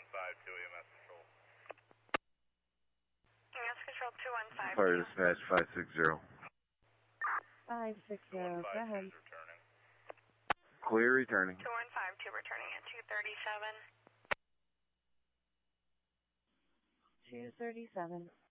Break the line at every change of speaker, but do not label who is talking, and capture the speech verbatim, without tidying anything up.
five two E M S Control.
E M S Control two one five two.
Fire dispatch five six zero.
five six zero, go ahead.
Returning.
Clear returning.
two one five two returning at two thirty-seven.
two thirty-seven.